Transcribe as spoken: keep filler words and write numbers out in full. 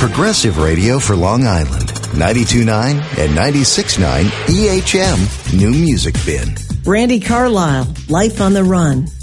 Progressive radio for Long Island. ninety-two point nine and ninety-six point nine E H M New Music Bin. Brandi Carlile, Life on the Run.